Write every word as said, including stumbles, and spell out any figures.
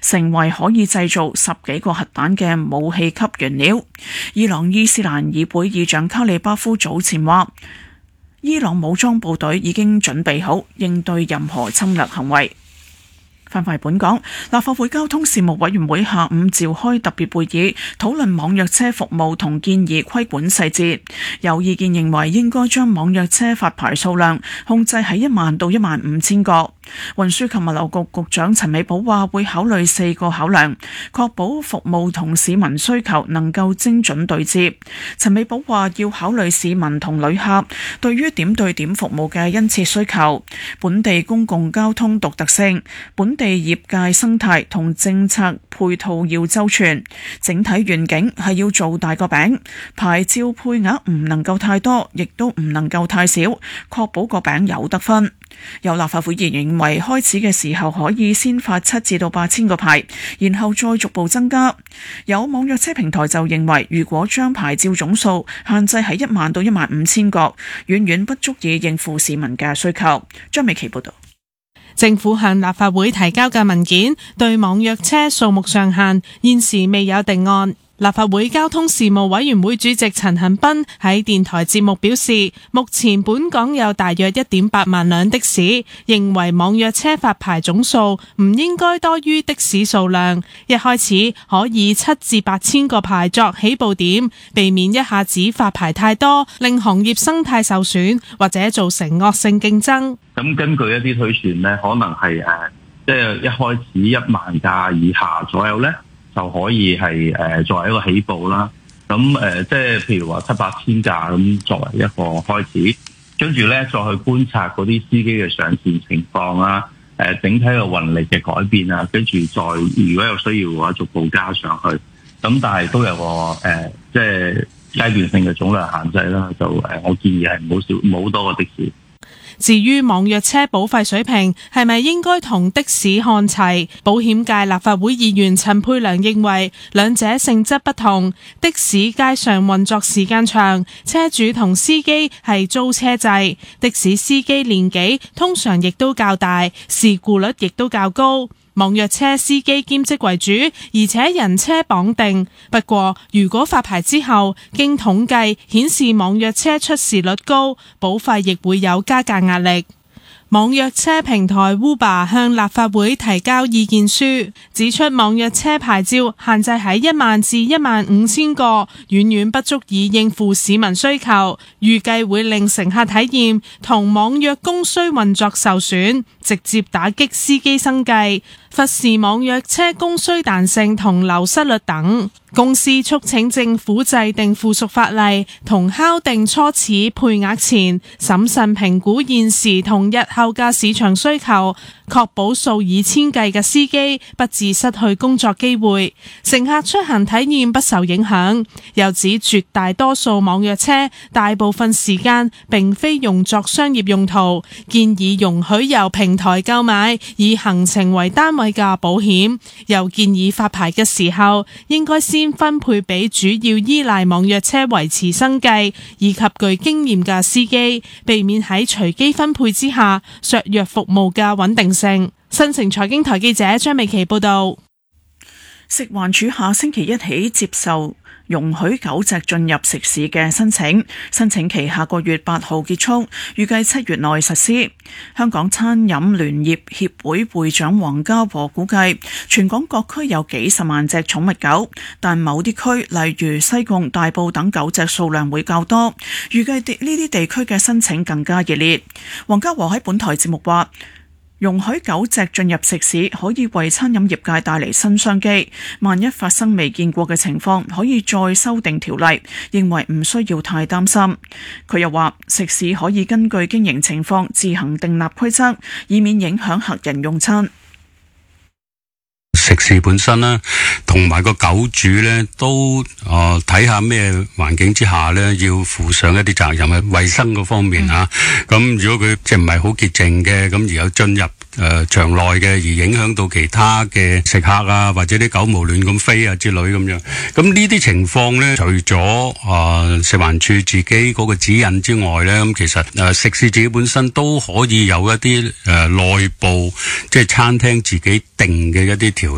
成為可以製造十幾個核彈嘅武器級原料。伊朗伊斯蘭議會議長卡里巴夫早前話，伊朗武裝部隊已經準備好應對任何侵略行為。翻返本港，立法會交通事務委員會下午召開特別會議，討論網約車服務同建議規管細節。有意見認為應該將網約車發牌數量控制喺一萬到一萬五千個。運輸及物流局局長陳美寶話會考慮四個考量，確保服務同市民需求能夠精準對接。陳美寶話要考慮市民同旅客對於點對點服務嘅殷切需求，本地公共交通獨特性，本地業界生態同政策配套要周全，整體願景係要做大個餅，牌照配額唔能夠太多，亦都唔能夠太少，確保個餅有得分。有立法會議員認為開始嘅時候可以先發七至到八千個牌，然後再逐步增加。有網約車平台就認為，如果將牌照總數限制喺一萬到一萬五千個，遠遠不足以應付市民嘅需求。張美琪報道。 政府向立法會提交嘅文件對網約車數目上限現時未有定案。立法會交通事務委員會主席陳恒鑌喺電台節目表示，目前本港有大約一點八萬輛的士，認為網約車發牌總數唔應該多於的士數量，一開始可以七至八千個牌作起步點，避免一下子發牌太多，令行業生態受損或者造成惡性競爭。 咁根據一啲推算呢，可能係誒，即係一開始一萬架以下左右呢，就可以係誒作為一個起步啦。咁誒即係譬如話七八千架咁作為一個開始，跟住咧再去觀察嗰啲司機嘅上線情況啊，誒整體嘅運力嘅改變啊，跟住再如果有需要嘅話逐步加上去。咁但係都有個誒即係階段性嘅總量限制啦。就誒我建議係唔好少冇多個的士。 至於網約車保費水平係咪應該同的士看齊？保險界立法會議員陳佩良認為兩者性質不同，的士街上運作時間長，車主同司機係租車制，的士司機年紀通常亦都較大，事故率亦都較高。網約車司機兼職為主，而且人車綁定。不過，如果發牌之後，經統計顯示網約車出事率高，保費亦會有加價壓力。網約車平台 Uber 向立法會提交意見書，指出網約車牌照限制喺一萬至一萬五千個，遠遠不足以應付市民需求，預計會令乘客體驗同網約供需運作受損，直接打擊司機生計，忽視網約車供需彈性同流失率等。公司促請政府制定附屬法例，同敲定初始配額前，審慎評估現時同日後嘅市場需求，確保數以千計嘅司機不致失去工作機會，乘客出行體驗不受影響。又指絕大多數網約車大部分時間並非用作商業用途，建議容許由平台購買以行程為單位嘅保險。又建議發牌嘅時候應該先分配俾主要依賴網約車維持生計以及具經驗嘅司機，避免喺隨機分配之下削弱服務嘅穩定性。新城財經台記者張美琪報道。 食環署下星期一起接受容許狗隻進入食肆嘅申請，申請期下個月八號結束，預計七月內實施。香港餐飲聯業協會會長黃家和估計，全港各區有幾十萬隻寵物狗，但某啲區例如西貢、大埔等狗隻數量會較多，預計呢啲地區嘅申請更加熱烈。黃家和喺本台節目話，容許狗隻進入食肆可以為餐飲業界帶嚟新商機，萬一發生未見過嘅情況，可以再修訂條例，認為唔需要太擔心。佢又話，食肆可以根據經營情況自行訂立規則，以免影響客人用餐。 食肆本身啦，同埋個狗主咧，都誒睇下咩環境之下咧，要負上一啲責任嘅衛生嗰方面啊。咁、嗯、如果佢即係唔係好潔淨嘅，咁而有進入誒場內嘅，而影響到其他嘅食客啊，或者啲狗毛亂咁飛啊之類咁樣。咁呢啲情況咧，除咗誒、呃、食環署自己嗰個指引之外咧，咁其實誒、呃、食肆自己本身都可以有一啲誒內部即係餐廳自己定嘅一啲條